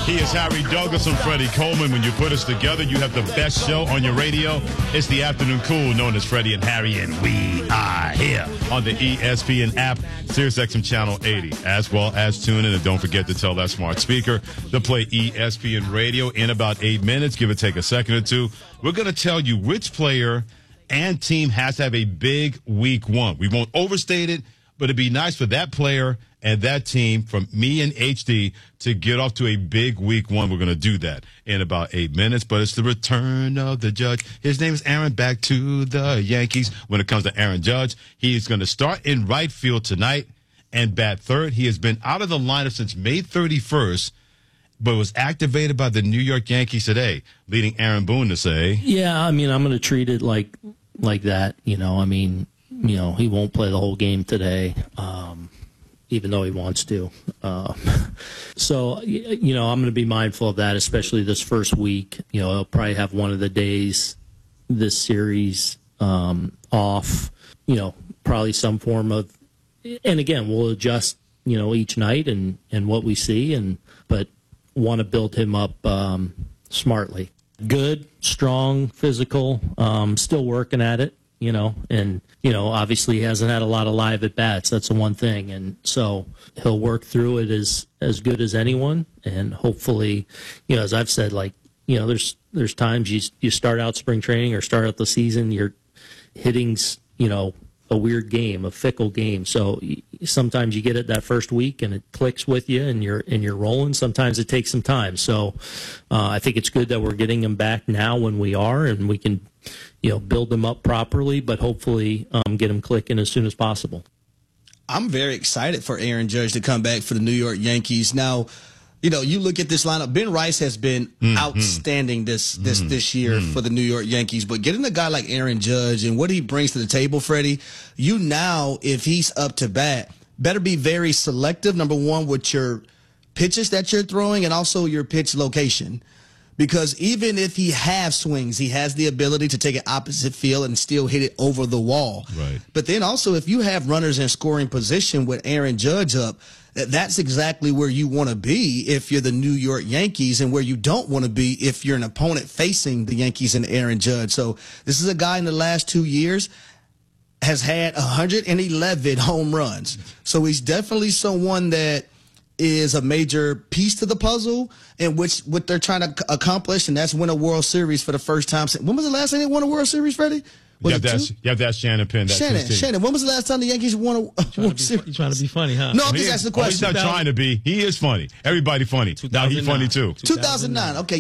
He is Harry Douglas and Freddie Coleman. When you put us together, you have the best show on your radio. It's the Afternoon Cool, known as Freddie and Harry, and we are here on the ESPN app, SiriusXM Channel 80, as well as tune in. And don't forget to tell that smart speaker to play ESPN Radio in about 8 minutes. Give it take a second or two. We're going to tell you which player and team has to have a big week one. We won't overstate it, but it'd be nice for that player and that team, from me and HD, to get off to a big week one. We're going to do that in about 8 minutes, but it's the return of the Judge. His name is Aaron, back to the Yankees. When it comes to Aaron Judge, he is going to start in right field tonight and bat third. He has been out of the lineup since May 31st, but was activated by the New York Yankees today, leading Aaron Boone to say, yeah, I mean, I'm going to treat it like that. He won't play the whole game today. Even though he wants to. So, I'm going to be mindful of that, especially this first week. He'll probably have one of the days this series off, probably some form of, and again, we'll adjust, each night and what we see, but want to build him up smartly. Good, strong, physical, still working at it. Obviously he hasn't had a lot of live at-bats. That's the one thing. And so he'll work through it as good as anyone. And hopefully, as I've said, there's times you start out spring training or start out the season, your hitting's, a weird game, a fickle game. So sometimes you get it that first week and it clicks with you and you're rolling. Sometimes it takes some time. So I think it's good that we're getting him back now when we are, and we can build them up properly, but hopefully get them clicking as soon as possible. I'm very excited for Aaron Judge to come back for the New York Yankees. Now, you look at this lineup. Ben Rice has been outstanding this year for the New York Yankees. But getting a guy like Aaron Judge and what he brings to the table, Freddie, if he's up to bat, better be very selective, number one, with your pitches that you're throwing and also your pitch location. Because even if he has swings, he has the ability to take an opposite field and still hit it over the wall. Right. But then also, if you have runners in scoring position with Aaron Judge up, that's exactly where you want to be if you're the New York Yankees, and where you don't want to be if you're an opponent facing the Yankees and Aaron Judge. So this is a guy in the last 2 years has had 111 home runs. So he's definitely someone that is a major piece to the puzzle in which what they're trying to accomplish, and that's win a World Series for the first time. When was the last time they won a World Series, Freddie? You have to ask Shannon Penn. Shannon, when was the last time the Yankees won a World Series? You're trying to be funny, huh? No, I'm just asking the question. He's not trying to be. He is funny. Everybody funny. Now he's funny too. 2009. Okay.